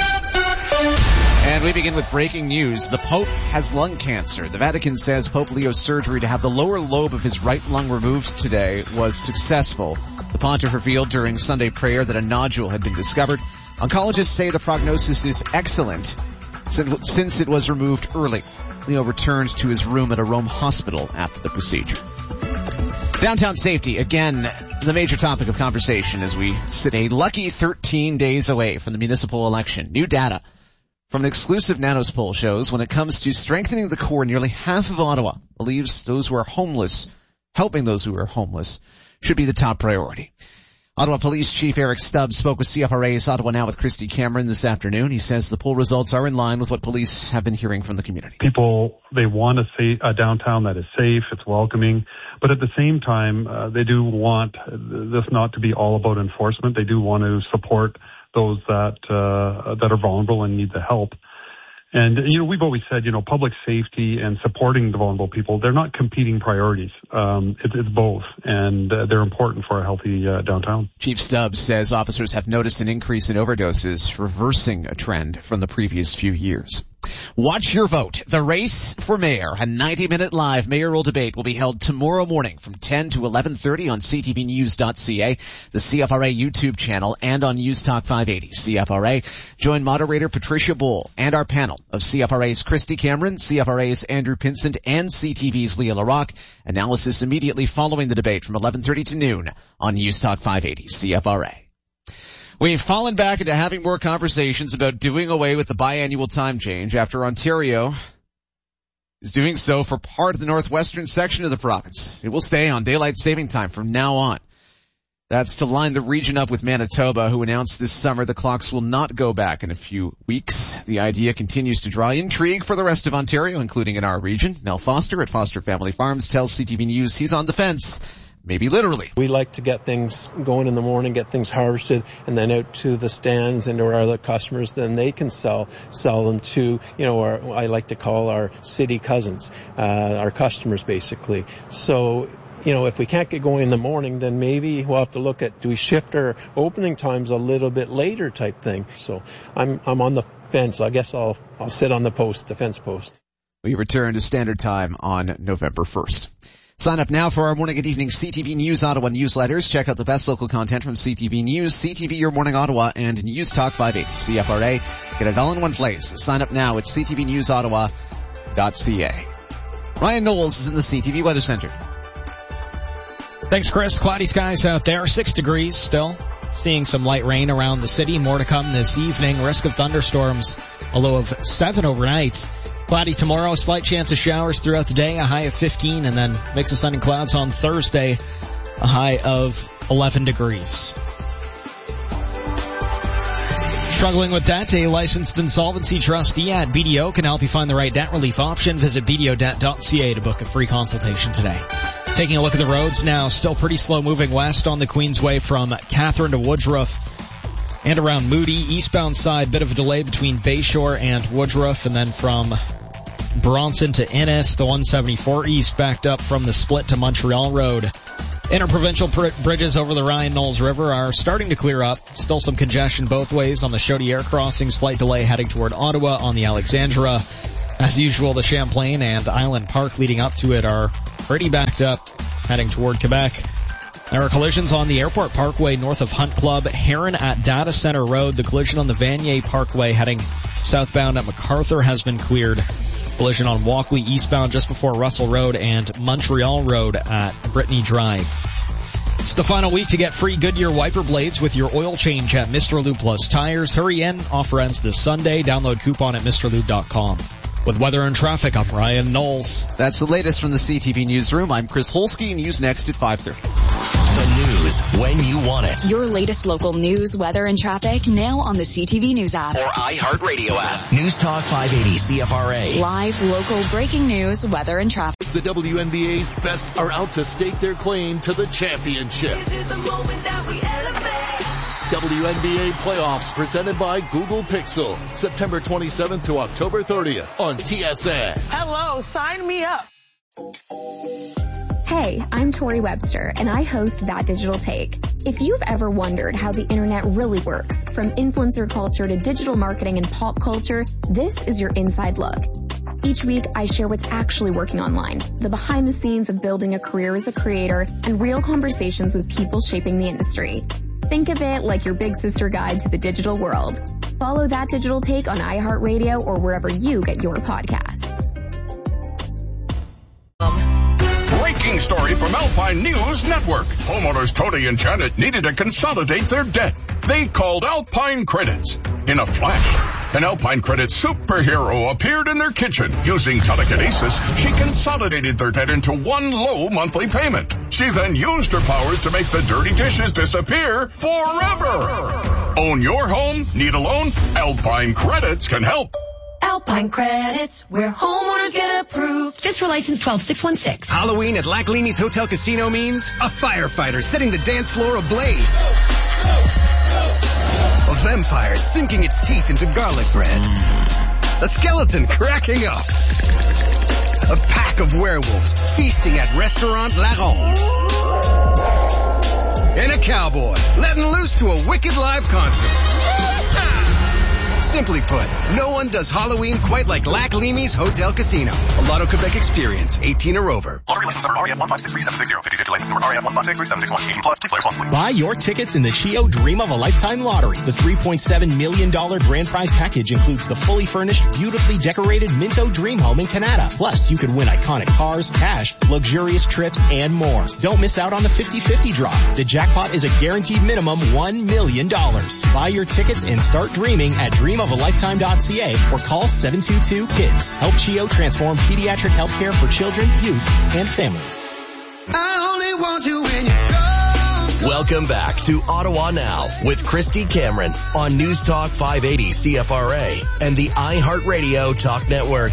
And we begin with breaking news. The Pope has lung cancer. The Vatican says Pope Leo's surgery to have the lower lobe of his right lung removed today was successful. The pontiff revealed during Sunday prayer that a nodule had been discovered. Oncologists say the prognosis is excellent since it was removed early. Leo returned to his room at a Rome hospital after the procedure. Downtown safety, again, the major topic of conversation as we sit a lucky thirteen days away from the municipal election. New data from an exclusive Nanos poll shows when it comes to strengthening the core, nearly half of Ottawa believes those who are homeless, helping those who are homeless, should be the top priority. Ottawa Police Chief Eric Stubbs spoke with C F R A's Ottawa Now with Christy Cameron this afternoon. He says the poll results are in line with what police have been hearing from the community. People, they want a, safe, a downtown that is safe, it's welcoming, but at the same time, uh, they do want this not to be all about enforcement. They do want to support those that uh, that are vulnerable and need the help. And, you know, we've always said, you know, public safety and supporting the vulnerable people, they're not competing priorities. Um, it, it's both, and uh, they're important for a healthy uh, downtown. Chief Stubbs says officers have noticed an increase in overdoses, reversing a trend from the previous few years. Watch your vote. The race for mayor, a ninety-minute live mayoral debate, will be held tomorrow morning from ten to eleven thirty on c t v news dot c a, the C F R A YouTube channel, and on News Talk five eighty C F R A. Join moderator Patricia Bull and our panel of C F R A's Christy Cameron, C F R A's Andrew Pinsent, and C T V's Leah LaRocque. Analysis immediately following the debate from eleven thirty to noon on News Talk five eighty C F R A. We've fallen back into having more conversations about doing away with the biannual time change after Ontario is doing so for part of the northwestern section of the province. It will stay on daylight saving time from now on. That's to line the region up with Manitoba, who announced this summer the clocks will not go back in a few weeks. The idea continues to draw intrigue for the rest of Ontario, including in our region. Mel Foster at Foster Family Farms tells C T V News he's on the fence. Maybe literally. We like to get things going in the morning, get things harvested, and then out to the stands and to our other customers. Then they can sell sell them to, you know, our, I like to call our city cousins, uh, our customers basically. So, you know, if we can't get going in the morning, then maybe we'll have to look at, do we shift our opening times a little bit later type thing. So I'm I'm on the fence. I guess I'll I'll sit on the post, the fence post. We return to standard time on November first. Sign up now for our morning and evening C T V News Ottawa newsletters. Check out the best local content from C T V News, C T V Your Morning Ottawa, and News Talk five eighty C F R A. Get it all in one place. Sign up now at c t v news ottawa dot c a. Ryan Knowles is in the C T V Weather Center. Thanks, Chris. Cloudy skies out there, six degrees still. Seeing some light rain around the city. More to come this evening. Risk of thunderstorms, a low of seven overnight. Cloudy tomorrow, slight chance of showers throughout the day, a high of fifteen, and then mix of sun and clouds on Thursday, a high of eleven degrees. Struggling with debt? A licensed insolvency trustee at B D O can help you find the right debt relief option. Visit b d o debt dot c a to book a free consultation today. Taking a look at the roads now, still pretty slow moving west on the Queensway from Catherine to Woodruff. And around Moody, eastbound side, bit of a delay between Bayshore and Woodruff, and then from Bronson to Innis, the one seventy-four east backed up from the split to Montreal Road. Interprovincial pr- bridges over the Ryan Knowles River are starting to clear up. Still some congestion both ways on the Chaudière crossing. Slight delay heading toward Ottawa on the Alexandra. As usual, the Champlain and Island Park leading up to it are pretty backed up heading toward Quebec. There are collisions on the Airport Parkway north of Hunt Club, Heron at Data Center Road. The collision on the Vanier Parkway heading southbound at MacArthur has been cleared. Collision on Walkley eastbound just before Russell Road and Montreal Road at Brittany Drive. It's the final week to get free Goodyear wiper blades with your oil change at Mister Lube Plus Tires. Hurry in. Offer ends this Sunday. Download coupon at Mr Lube dot com. With weather and traffic, I'm Ryan Knowles. That's the latest from the C T V Newsroom. I'm Chris Holsky. News next at five thirty. The news when you want it. Your latest local news, weather, and traffic now on the C T V News app. Or iHeartRadio app. News Talk five eighty C F R A. Live, local, breaking news, weather, and traffic. The W N B A's best are out to stake their claim to the championship. This is the moment that we elevate. W N B A playoffs presented by Google Pixel. September twenty-seventh to October thirtieth on T S N. Hello, sign me up. Hey, I'm Tori Webster, and I host That Digital Take. If you've ever wondered how the internet really works, from influencer culture to digital marketing and pop culture, this is your inside look. Each week, I share what's actually working online, the behind the scenes of building a career as a creator, and real conversations with people shaping the industry. Think of it like your big sister guide to the digital world. Follow That Digital Take on iHeartRadio or wherever you get your podcasts. Breaking story from Alpine News Network. Homeowners Tony and Janet needed to consolidate their debt. They called Alpine Credits. In a flash, an Alpine Credits superhero appeared in their kitchen. Using telekinesis, she consolidated their debt into one low monthly payment. She then used her powers to make the dirty dishes disappear forever. Own your home? Need a loan? Alpine Credits can help. Alpine Credits, where homeowners get approved. FISRA license twelve six one six. Halloween at Lac Leamy's Hotel Casino means a firefighter setting the dance floor ablaze. A vampire sinking its teeth into garlic bread. A skeleton cracking up. A pack of werewolves feasting at Restaurant La Ronde. And a cowboy letting loose to a wicked live concert. Simply put, no one does Halloween quite like Lac Leamy's Hotel Casino. A Lotto Quebec experience, eighteen or over. Lottery license number R A F one five six three seven six zero. fifty fifty license number R A F one five six three seven six one. eighteen plus. Please play responsibly. Buy your tickets in the C H I O Dream of a Lifetime Lottery. The three point seven million dollars grand prize package includes the fully furnished, beautifully decorated Minto Dream Home in Canada. Plus, you could win iconic cars, cash, luxurious trips, and more. Don't miss out on the fifty fifty draw. The jackpot is a guaranteed minimum one million dollars. Buy your tickets and start dreaming at dream of a lifetime dot c a or call seven two two KIDS. Help C H I O transform pediatric healthcare for children, youth, and families. I only want you when you go. Welcome back to Ottawa Now with Christy Cameron on News Talk five eighty C F R A and the iHeartRadio Talk Network.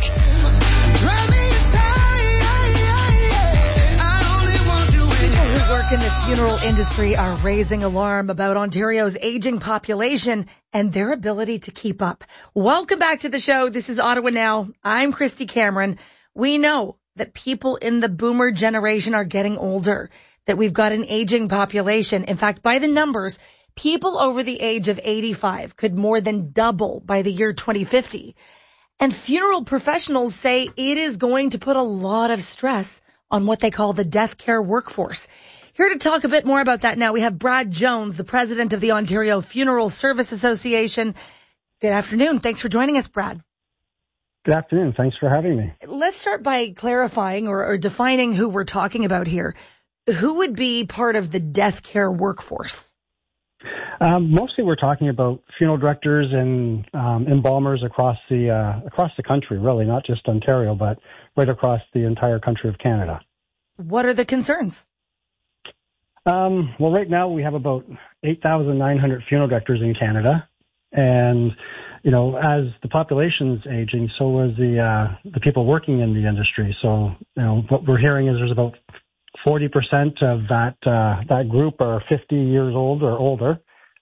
People who work in the funeral industry are raising alarm about Ontario's aging population and their ability to keep up. Welcome back to the show. This is Ottawa Now. I'm Christy Cameron. We know that people in the boomer generation are getting older, that we've got an aging population. In fact, by the numbers, people over the age of eighty-five could more than double by the year twenty fifty. And funeral professionals say it is going to put a lot of stress on what they call the death care workforce. Here to talk a bit more about that now, we have Brad Jones, the president of the Ontario Funeral Service Association. Good afternoon. Thanks for joining us, Brad. Good afternoon. Thanks for having me. Let's start by clarifying or, or defining who we're talking about here. Who would be part of the death care workforce? Um, mostly we're talking about funeral directors and um, embalmers across the uh, across the country, really, not just Ontario, but right across the entire country of Canada. What are the concerns? Um, well, right now we have about eight thousand nine hundred funeral directors in Canada, and you know, as the population's aging, so is the uh, the people working in the industry. So, you know, what we're hearing is there's about forty percent of that uh, that group are fifty years old or older.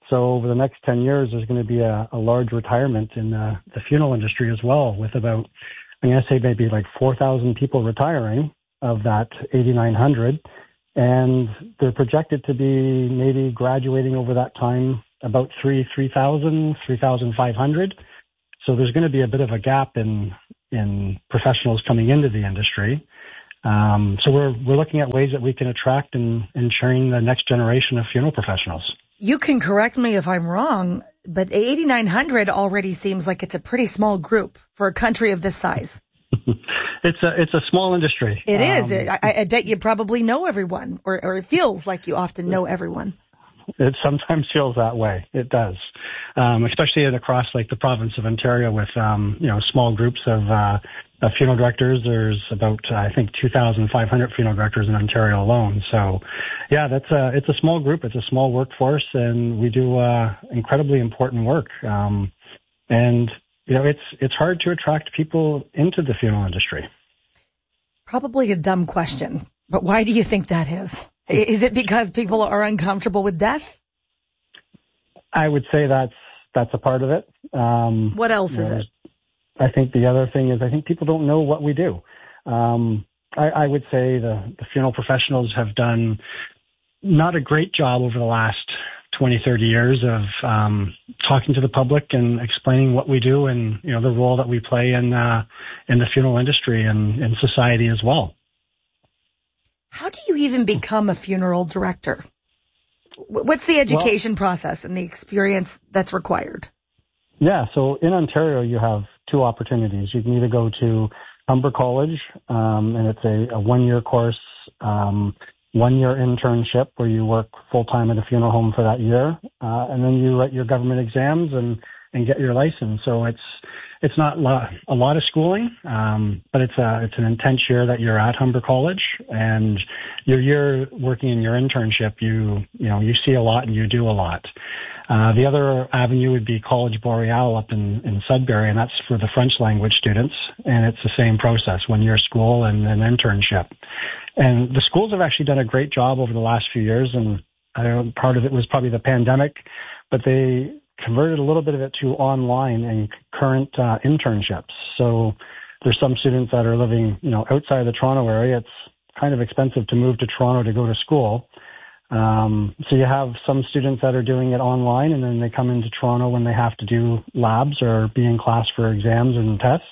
So over the next ten years, there's going to be a, a large retirement in uh, the funeral industry as well, with about, I'm going to say maybe like four thousand people retiring of that eighty-nine hundred. And they're projected to be maybe graduating over that time about three, three thousand, three thousand five hundred. So there's going to be a bit of a gap in, in professionals coming into the industry. Um, so we're, we're looking at ways that we can attract and, and train the next generation of funeral professionals. You can correct me if I'm wrong, but eighty-nine hundred already seems like it's a pretty small group for a country of this size. It's a it's a small industry. It um, is. I, I bet you probably know everyone, or, or it feels like you often know everyone. It sometimes feels that way. It does, um, especially in across like the province of Ontario with um, you know small groups of, uh, of funeral directors. There's about uh, I think two thousand five hundred funeral directors in Ontario alone. So, yeah, that's a it's a small group. It's a small workforce, and we do uh, incredibly important work. Um, and you know, it's it's hard to attract people into the funeral industry. Probably a dumb question, but why do you think that is? Is it because people are uncomfortable with death? I would say that's that's a part of it. Um, what else is know, it? I think the other thing is I think people don't know what we do. Um, I, I would say the, the funeral professionals have done not a great job over the last twenty, thirty years of um, talking to the public and explaining what we do and, you know, the role that we play in uh, in the funeral industry and in society as well. How do you even become a funeral director? What's the education well, process and the experience that's required? Yeah, so in Ontario, you have two opportunities. You can either go to Humber College, um, and it's a, a one-year course, um, one-year internship where you work full-time at a funeral home for that year, uh, and then you write your government exams and, and get your license. So it's it's not lo- a lot of schooling, um, but it's a it's an intense year that you're at Humber College, and your year working in your internship, you you know you see a lot and you do a lot. Uh, the other avenue would be College Boreal up in, in Sudbury, and that's for the French language students, and it's the same process, one-year school and an internship. And the schools have actually done a great job over the last few years, and I don't know, part of it was probably the pandemic, but they converted a little bit of it to online and current uh, internships. So there's some students that are living, you know, outside the Toronto area. It's kind of expensive to move to Toronto to go to school. Um, so you have some students that are doing it online, and then they come into Toronto when they have to do labs or be in class for exams and tests,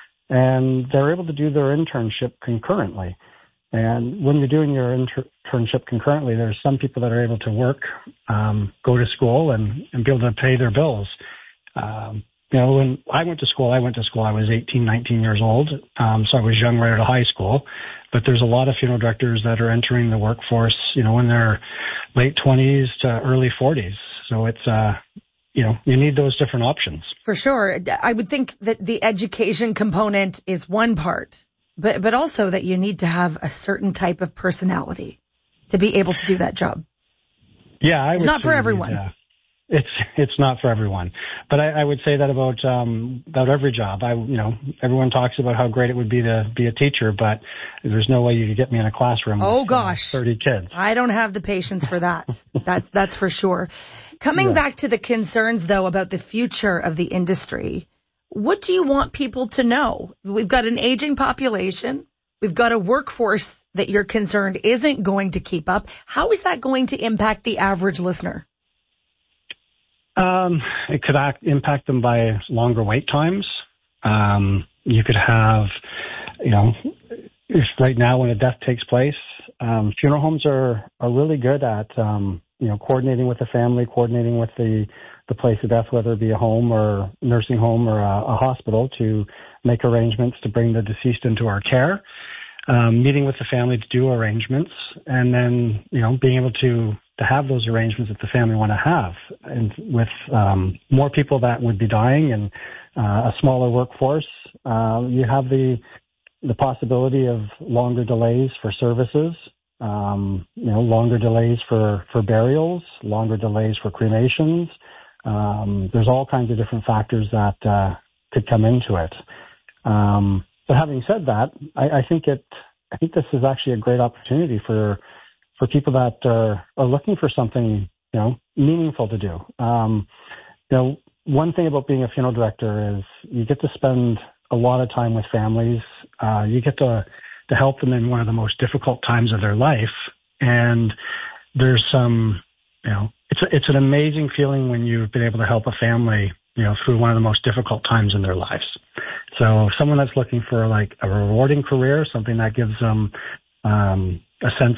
and they're able to do their internship concurrently. And when you're doing your inter- internship concurrently, there's some people that are able to work, um, go to school, and, and be able to pay their bills. Um, you know, when I went to school, I went to school, I was eighteen, nineteen years old, um, so I was young right out of high school. But there's a lot of funeral directors that are entering the workforce, you know, in their late twenties to early forties. So it's, uh, you know, you need those different options. For sure. I would think that the education component is one part, but, but also that you need to have a certain type of personality to be able to do that job. Yeah, I It's would not for say everyone. that, uh, It's it's not for everyone, but I, I would say that about um, about every job. I you know everyone talks about how great it would be to be a teacher, but there's no way you could get me in a classroom. Oh with, gosh, uh, thirty kids. I don't have the patience for that. that that's for sure. Coming Yeah. back to the concerns though about the future of the industry, what do you want people to know? We've got an aging population. We've got a workforce that you're concerned isn't going to keep up. How is that going to impact the average listener? Um, it could act, impact them by longer wait times. Um, you could have, you know, if right now when a death takes place, um, funeral homes are, are really good at, um, you know, coordinating with the family, coordinating with the, the place of death, whether it be a home or nursing home or a, a hospital, to make arrangements to bring the deceased into our care. Um, meeting with the family to do arrangements, and then, you know, being able to, to have those arrangements that the family want to have. And with um, more people that would be dying and uh, a smaller workforce, uh, you have the the possibility of longer delays for services, um, you know, longer delays for, for burials, longer delays for cremations. Um, there's all kinds of different factors that uh, could come into it. Um, But having said that, I, I think it, I think this is actually a great opportunity for, for people that are, are looking for something you know, meaningful to do. Um, you know, one thing about being a funeral director is you get to spend a lot of time with families. Uh, you get to, to help them in one of the most difficult times of their life. And there's some, you know, it's a, it's an amazing feeling when you've been able to help a family, you know, through one of the most difficult times in their lives. So someone that's looking for like a rewarding career, something that gives them um, a sense